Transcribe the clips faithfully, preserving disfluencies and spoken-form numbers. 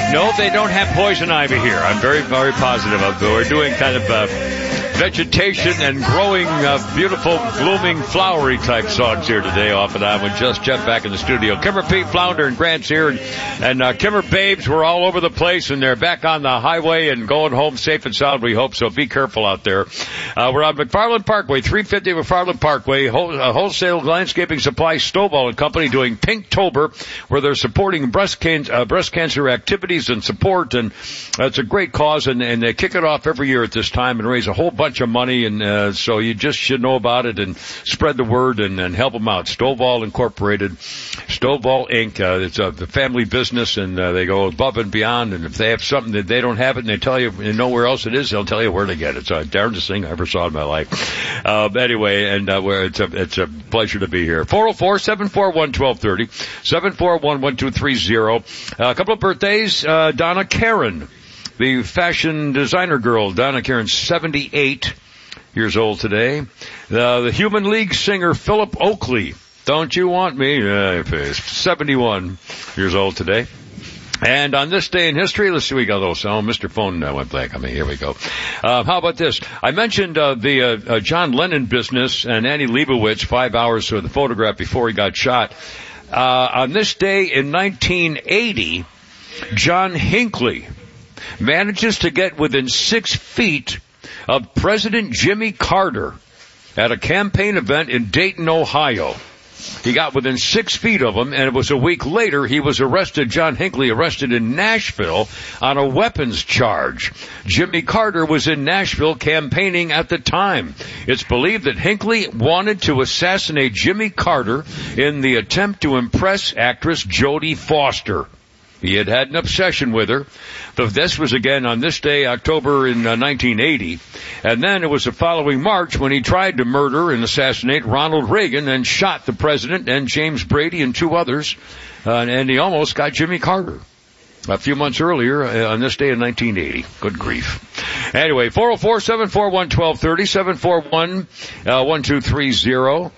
No, they don't have poison ivy here. I'm very, very positive of it. We're doing kind of uh, vegetation and growing uh, beautiful, blooming, flowery type songs here today off and on with Just Jeff back in the studio. Kimmer, Pete, Flounder, and Grant's here. And, and uh, Kimmer Babes were all over the place, and they're back on the highway and going home safe and sound, we hope. So be careful out there. Uh, we're on McFarland Parkway, three fifty McFarland Parkway, whole, uh, wholesale landscaping supply, Stovall and Company, doing Pinktober, where they're supporting breast, can- uh, breast cancer activities and support. And that's a great cause, and, and they kick it off every year at this time and raise a whole bunch of money, and uh, so you just should know about it and spread the word and, and help them out. Stovall Incorporated, Stovall Incorporated. Uh, it's a family business, and uh, they go above and beyond, and if they have something that they don't have it and they tell you and know where else it is, they'll tell you where to get it. It's the darndest thing I ever saw in my life. Uh, anyway, and uh, where it's a it's a pleasure to be here. four oh four, seven four one, one two three oh, seven four one, one two three oh. Uh, a couple of birthdays. Uh, Donna Karen, the fashion designer girl. Donna Karen, seventy-eight years old today. Uh, the Human League singer Philip Oakley. Don't you want me? Uh, seventy-one years old today. And on this day in history, let's see, we got a little sound. Mister Phone uh, went blank on me. Here we go. Uh, how about this? I mentioned uh, the uh, uh, John Lennon business and Annie Leibovitz, five hours for the photograph before he got shot. Uh, on this day in nineteen eighty, John Hinckley manages to get within six feet of President Jimmy Carter at a campaign event in Dayton, Ohio. He got within six feet of him, and it was a week later he was arrested, John Hinckley, arrested in Nashville on a weapons charge. Jimmy Carter was in Nashville campaigning at the time. It's believed that Hinckley wanted to assassinate Jimmy Carter in the attempt to impress actress Jodie Foster. He had had an obsession with her. But this was again on this day, October in uh, nineteen eighty. And then it was the following March when he tried to murder and assassinate Ronald Reagan and shot the president and James Brady and two others. Uh, and he almost got Jimmy Carter a few months earlier uh, on this day in nineteen eighty. Good grief. Anyway, four oh four, seven four one, one two three oh, seven four one, one two three oh.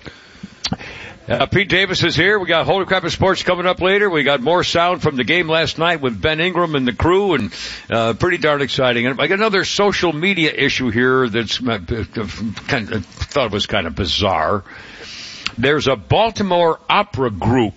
Uh, Pete Davis is here. We got Holy Crap of Sports coming up later. We got more sound from the game last night with Ben Ingram and the crew, and uh, pretty darn exciting. And I got another social media issue here that's uh, kind of, thought it was kind of bizarre. There's a Baltimore opera group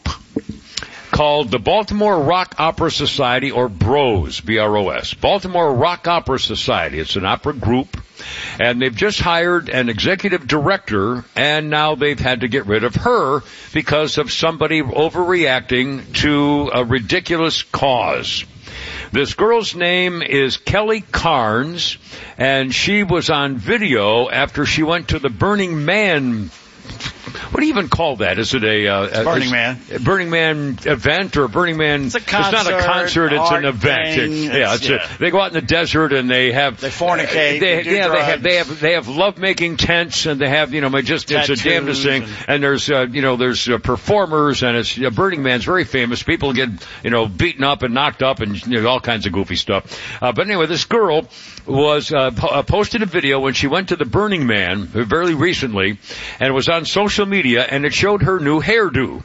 called the Baltimore Rock Opera Society, or BROS, B R O S. Baltimore Rock Opera Society. It's an opera group. And they've just hired an executive director, and now they've had to get rid of her because of somebody overreacting to a ridiculous cause. This girl's name is Kelly Carnes, and she was on video after she went to the Burning Man. What do you even call that? Is it a, uh, Burning Man? A Burning Man event or a Burning Man? It's a concert. It's not a concert. It's an event. Thing. It, yeah, it's, it's yeah. A, they go out in the desert and they have they fornicate. Uh, they, they do yeah, drugs. they have they have they have love making tents, and they have you know just it's a damnedest thing. And, and there's uh, you know there's uh, performers, and it's uh, Burning Man's very famous. People get you know beaten up and knocked up and you know, all kinds of goofy stuff. Uh, but anyway, this girl was uh, po- uh, posted a video when she went to the Burning Man very recently, and it was on social media, and it showed her new hairdo.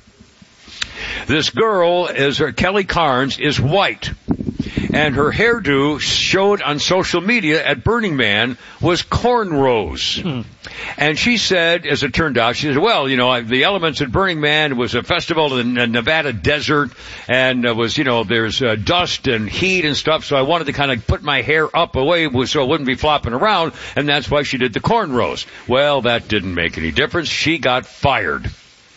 This girl is her, Kelly Carnes is white, and her hairdo showed on social media at Burning Man was cornrows. Hmm. And she said, as it turned out, she said, well, you know, the elements at Burning Man was a festival in the Nevada desert, and it was, you know, there's uh, dust and heat and stuff, so I wanted to kind of put my hair up away so it wouldn't be flopping around, and that's why she did the cornrows. Well, that didn't make any difference. She got fired.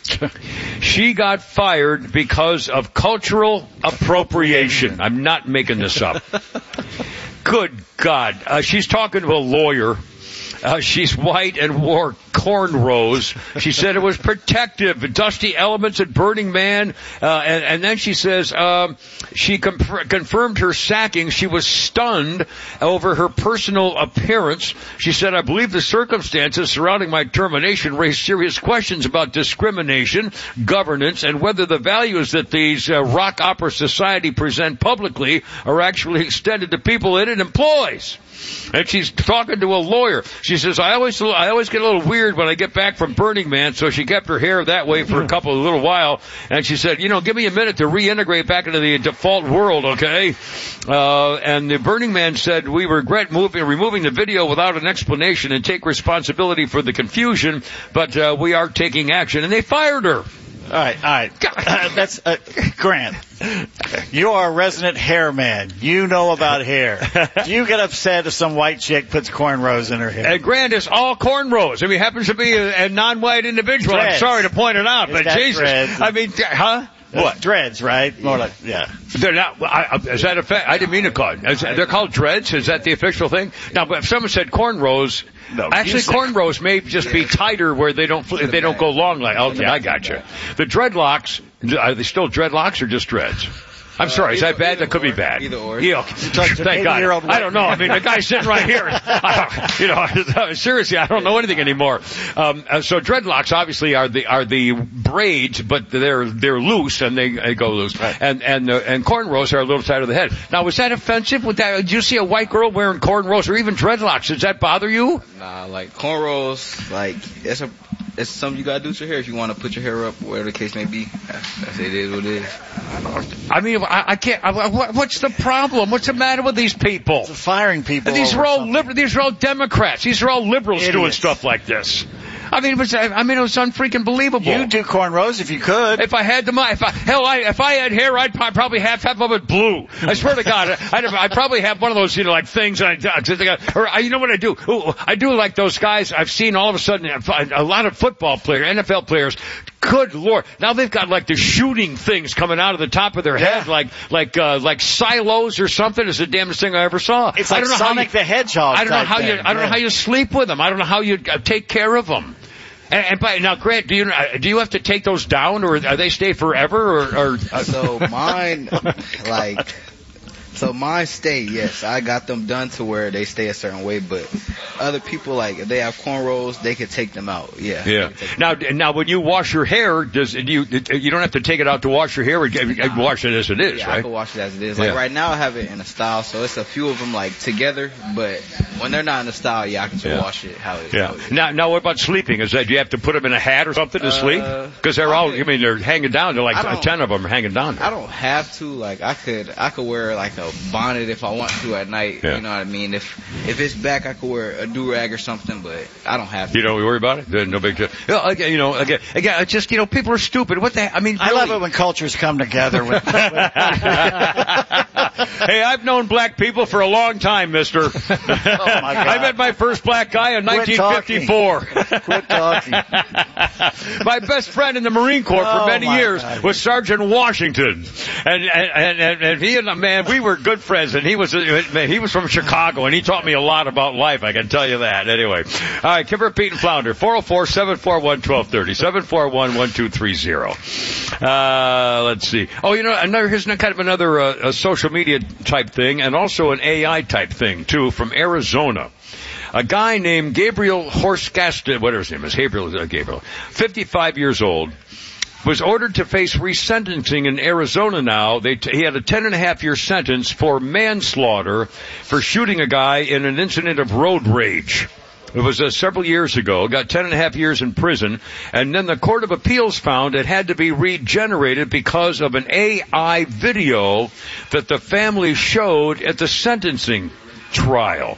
She got fired because of cultural appropriation. I'm not making this up. Good God. Uh, she's talking to a lawyer. Uh, she's white and wore cornrows. She said it was protective, dusty elements at Burning Man. Uh, and, and then she says, um, she com- confirmed her sacking. She was stunned over her personal appearance. She said, I believe the circumstances surrounding my termination raised serious questions about discrimination, governance, and whether the values that these uh, rock opera society present publicly are actually extended to people that it employs. And she's talking to a lawyer. She She says, I always, I always get a little weird when I get back from Burning Man, so she kept her hair that way for a couple, a little while, and she said, you know, give me a minute to reintegrate back into the default world, okay? Uh, and the Burning Man said, we regret moving, removing the video without an explanation and take responsibility for the confusion, but, uh, we are taking action, and they fired her. All right, all right. Uh, that's uh, Grant. You are a resident hair man. You know about hair. Do you get upset if some white chick puts cornrows in her hair? And Grant is all cornrows. I mean, happens to be a, a non-white individual. Dreads. I'm sorry to point it out, Is but that Jesus, dreads? I mean, huh? What? Dreads, right? More like, yeah. They're not, I, is that a fact? I didn't mean to call it. Is, they're called dreads? Is that the official thing? Now, but if someone said cornrows, no, actually cornrows may just be tighter where they don't, they don't go long like, okay, I got you. The dreadlocks, are they still dreadlocks or just dreads? I'm sorry, is that bad? That could be bad. Either or. Yeah, thank God. I don't know. I mean, the guy's sitting right here. I, you know, seriously, I don't know anything anymore. Um, uh, so dreadlocks obviously are the are the braids, but they're they're loose and they, they go loose. Right. And and uh, and cornrows are a little side of the head. Now, was that offensive? Would that? Did you see a white girl wearing cornrows or even dreadlocks? Does that bother you? Nah, like cornrows, like it's a it's something you gotta do to your hair if you want to put your hair up, whatever the case may be. That's, that's it is what it is. I mean, I, I can't. I, what's the problem? What's the matter with these people? It's firing people. These are all something. liber- These are all Democrats. These are all liberals Idiots. doing stuff like this. I mean, it was, I mean, it was unfreaking believable. You do cornrows if you could. If I had the money, if I, hell, I, if I had hair, I'd probably have half of it blue. I swear to God, I'd, I'd probably have one of those, you know, like things. I, or I, you know what I do? Ooh, I do like those guys. I've seen all of a sudden a lot of football players, N F L players. Good Lord! Now they've got like the shooting things coming out of the top of their head, yeah. like like uh, like silos or something. It's the damnest thing I ever saw. It's like I don't know Sonic how you, the Hedgehog. I don't know how thing. you. I don't yeah. know how you sleep with them. I don't know how you uh, take care of them. And, and by, now, Grant, do you do you have to take those down, or are they stay forever, or? or uh, so mine, like, so mine stay. Yes, I got them done to where they stay a certain way, but other people, like, if they have cornrows, they could take them out. Yeah. Yeah. Now, now, when you wash your hair, does do you you don't have to take it out to wash your hair? Or you wash it as it is, yeah, right? I can wash it as it is. Like yeah. right now, I have it in a style, so it's a few of them like together. But when they're not in a style, yeah, I can just yeah. wash it how it is. Yeah. How it is. Now, now, what about sleeping? Is that do you have to put them in a hat or something to uh, sleep? Because they're all, I mean, they're hanging down. They're like ten of them are hanging down. I don't have to. Like, I could, I could wear like a bonnet if I want to at night. Yeah. You know what I mean? If if it's back, I could wear a do rag or something, but I don't have to. You don't worry about it? No big deal. You know, again, again, just, you know, people are stupid. What the, I mean, really. I love it when cultures come together with, with Hey, I've known black people for a long time, mister. Oh my God. I met my first black guy in Quit nineteen fifty-four. Talking. Quit talking. My best friend in the Marine Corps for oh many years God. was Sergeant Washington. And, and, and, and he and the man, we were good friends, and he was, he was from Chicago, and he taught me a lot about life, I can tell you that. Anyway. All right, Kipper, Pete, and Flounder, four oh four, seven four one, one two three oh, seven four one, one two three oh. Uh, let's see. Oh, you know, another, here's kind of another, uh, a social media type thing, and also an A I type thing, too, from Arizona. A guy named Gabriel Horskasta, whatever his name is, Gabriel, uh, Gabriel, fifty-five years old, was ordered to face resentencing in Arizona now. They t- he had a ten and a half year sentence for manslaughter for shooting a guy in an incident of road rage. It was uh, several years ago, got ten and a half years in prison, and then the Court of Appeals found it had to be regenerated because of an A I video that the family showed at the sentencing trial.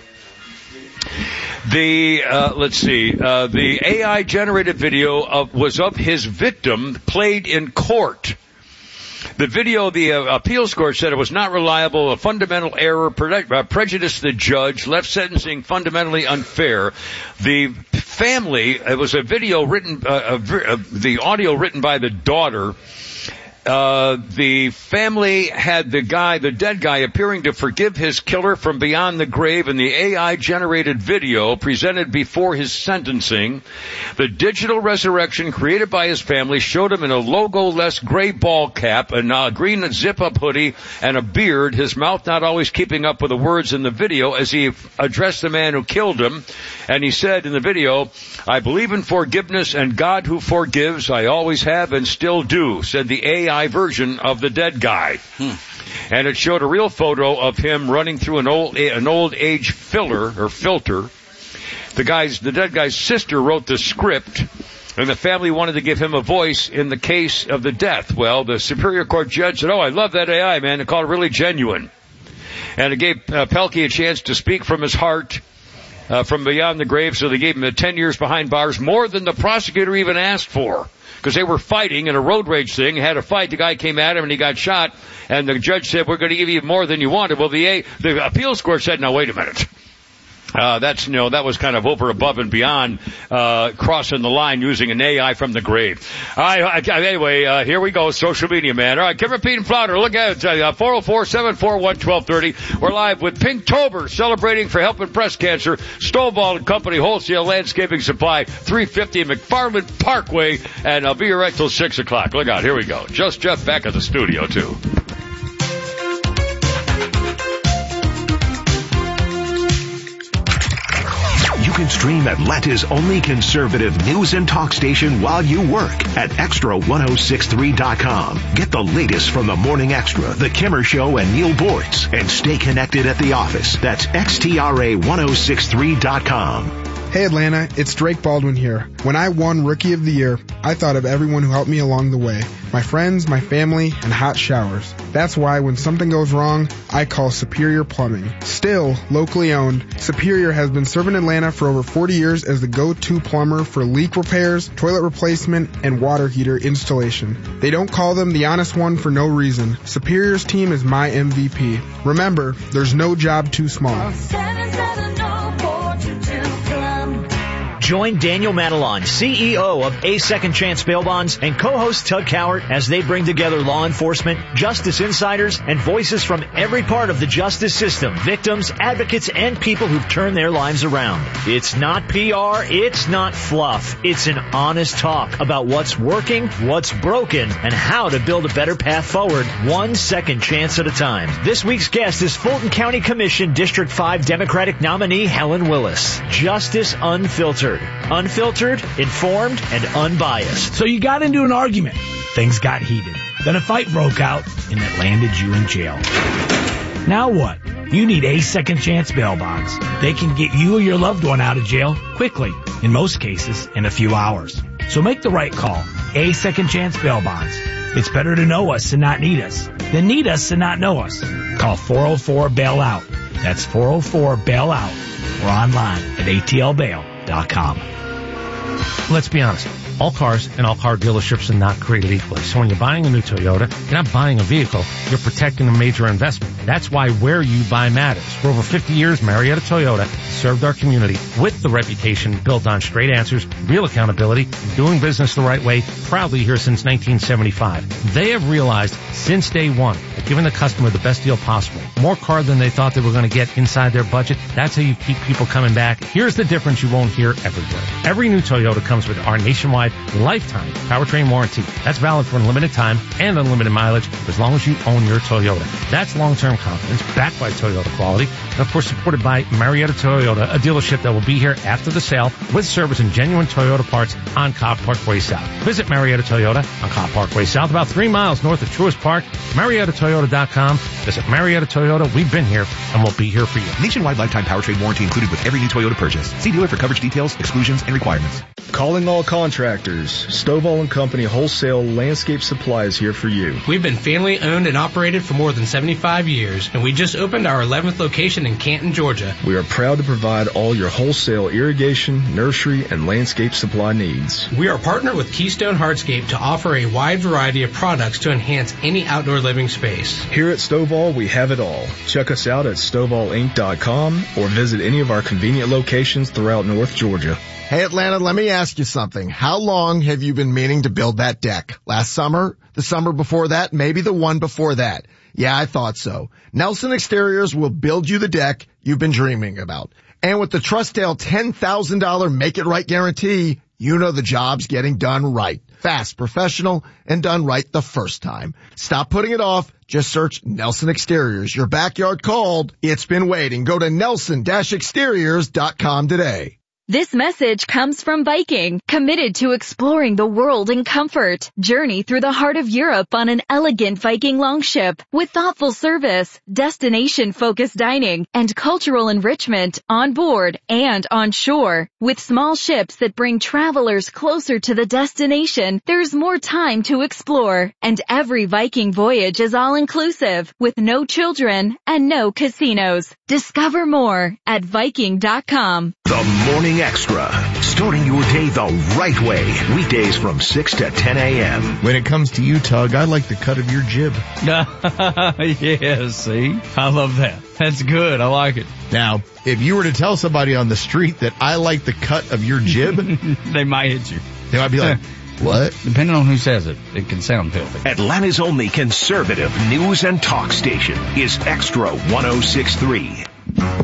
The, uh, let's see, uh, the A I generated video of, was of his victim played in court. The video, the uh, appeals court said it was not reliable, a fundamental error, pre- uh, prejudiced the judge, left sentencing fundamentally unfair. The family, it was a video written, uh, uh, the audio written by the daughter. Uh, the family had the guy, the dead guy, appearing to forgive his killer from beyond the grave in the A I-generated video presented before his sentencing. The digital resurrection created by his family showed him in a logo-less gray ball cap, a uh, green zip-up hoodie, and a beard, his mouth not always keeping up with the words in the video as he addressed the man who killed him. And he said in the video, "I believe in forgiveness and God who forgives. I always have and still do," said the A I version of the dead guy. Hmm. And it showed a real photo of him running through an old an old age filler or filter. the guy's, the dead guy's sister wrote the script, and the family wanted to give him a voice in the case of the death. Well, the Superior Court judge said, oh, I love that A I, man. They called it really genuine. And it gave uh, Pelkey a chance to speak from his heart, uh, from beyond the grave, so they gave him the ten years behind bars, more than the prosecutor even asked for. Because they were fighting in a road rage thing, had a fight, the guy came at him and he got shot, and the judge said, we're going to give you more than you wanted. Well, the, A- the appeals court said, now wait a minute. Uh, that's, you know, that was kind of over, above, and beyond, uh, crossing the line using an A I from the grave. All right, anyway, uh, here we go, social media, man. All right, Kevin Pete and Flounder, look at it, uh, four oh four, seven four one, one two three oh. We're live with Pinktober, celebrating for helping breast cancer. Stovall and Company, Wholesale Landscaping Supply, three fifty McFarland Parkway, and I'll be here right till six o'clock. Look out, here we go. Just Jeff back at the studio, too. You can stream Atlanta's only conservative news and talk station while you work at extra ten sixty-three dot com. Get the latest from the Morning Extra, The Kimmer Show, and Neil Boortz. And stay connected at the office. That's extra ten sixty-three dot com. Hey Atlanta, it's Drake Baldwin here. When I won Rookie of the Year, I thought of everyone who helped me along the way. My friends, my family, and hot showers. That's why when something goes wrong, I call Superior Plumbing. Still locally owned, Superior has been serving Atlanta for over forty years as the go-to plumber for leak repairs, toilet replacement, and water heater installation. They don't call them the honest one for no reason. Superior's team is my M V P. Remember, there's no job too small. Join Daniel Matalon, C E O of A Second Chance Bail Bonds, and co-host Tug Cowart as they bring together law enforcement, justice insiders, and voices from every part of the justice system, victims, advocates, and people who've turned their lives around. It's not P R, it's not fluff. It's an honest talk about what's working, what's broken, and how to build a better path forward, one second chance at a time. This week's guest is Fulton County Commission District five Democratic nominee Helen Willis. Justice Unfiltered. Unfiltered, informed, and unbiased. So you got into an argument. Things got heated. Then a fight broke out, and it landed you in jail. Now what? You need A Second Chance Bail Bonds. They can get you or your loved one out of jail quickly, in most cases, in a few hours. So make the right call. A Second Chance Bail Bonds. It's better to know us and not need us than need us and not know us. Call four oh four bail out. That's four oh four bail out. Or online at A T L bail dot com. Let's be honest. All cars and all car dealerships are not created equally. So when you're buying a new Toyota, you're not buying a vehicle, you're protecting a major investment. That's why where you buy matters. For over fifty years, Marietta Toyota served our community with the reputation built on straight answers, real accountability, doing business the right way, proudly here since nineteen seventy-five. They have realized since day one that giving the customer the best deal possible, more car than they thought they were going to get inside their budget, that's how you keep people coming back. Here's the difference you won't hear everywhere. Every new Toyota comes with our nationwide lifetime powertrain warranty. That's valid for unlimited time and unlimited mileage as long as you own your Toyota. That's long-term confidence backed by Toyota quality and, of course, supported by Marietta Toyota, a dealership that will be here after the sale with service and genuine Toyota parts on Cobb Parkway South. Visit Marietta Toyota on Cobb Parkway South, about three miles north of Truist Park. Marietta Toyota dot com. Visit Marietta Toyota. We've been here and we'll be here for you. Nationwide lifetime powertrain warranty included with every new Toyota purchase. See dealer for coverage details, exclusions, and requirements. Calling all contractors. Stovall and Company Wholesale Landscape Supply is here for you. We've been family owned and operated for more than seventy-five years, and we just opened our eleventh location in Canton, Georgia. We are proud to provide all your wholesale irrigation, nursery, and landscape supply needs. We are partnered with Keystone Hardscape to offer a wide variety of products to enhance any outdoor living space. Here at Stovall, we have it all. Check us out at stovall inc dot com or visit any of our convenient locations throughout North Georgia. Hey Atlanta, let me ask you something. How long have you been meaning to build that deck? Last summer? The summer before that? Maybe the one before that? Yeah, I thought so. Nelson Exteriors will build you the deck you've been dreaming about. And with the Trustdale ten thousand dollars Make It Right guarantee, you know the job's getting done right. Fast, professional, and done right the first time. Stop putting it off. Just search Nelson Exteriors. Your backyard called. It's been waiting. Go to nelson dash exteriors dot com today. This message comes from Viking, committed to exploring the world in comfort. Journey through the heart of Europe on an elegant Viking longship with thoughtful service, destination-focused dining, and cultural enrichment on board and on shore. With small ships that bring travelers closer to the destination, there's more time to explore. And every Viking voyage is all-inclusive, with no children and no casinos. Discover more at Viking dot com. The Morning Extra, starting your day the right way. Weekdays from six to ten a.m. When it comes to you, Tug, I like the cut of your jib. Yeah, see? I love that. That's good. I like it. Now, if you were to tell somebody on the street that I like the cut of your jib, they might hit you. They might be like, what? Depending on who says it, it can sound filthy. Atlanta's only conservative news and talk station is Extra one oh six point three.